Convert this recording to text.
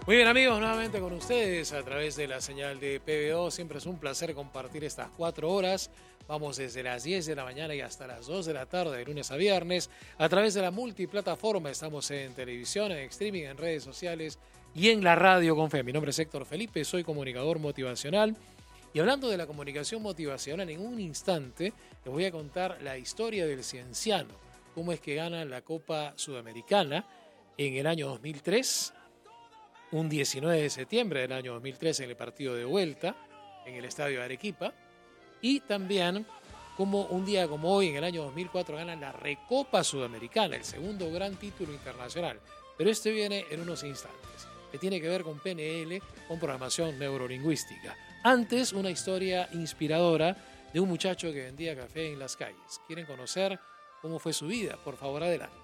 Muy bien, amigos, nuevamente con ustedes a través de la señal de PBO. Siempre es un placer compartir estas 4 horas. Vamos desde las 10 de la mañana y hasta las 2 de la tarde, de lunes a viernes, a través de la multiplataforma. Estamos en televisión, en streaming, en redes sociales y en la radio con fe. Mi nombre es Héctor Felipe, soy comunicador motivacional. Y hablando de la comunicación motivacional, en un instante les voy a contar la historia del Cienciano. Cómo es que gana la Copa Sudamericana en el año 2003. Un 19 de septiembre del año 2003 en el partido de vuelta en el estadio de Arequipa. Y también como un día como hoy, en el año 2004, ganan la Recopa Sudamericana, el segundo gran título internacional. Pero este viene en unos instantes, que tiene que ver con PNL, con programación neurolingüística. Antes, una historia inspiradora de un muchacho que vendía café en las calles. ¿Quieren conocer cómo fue su vida? Por favor, adelante.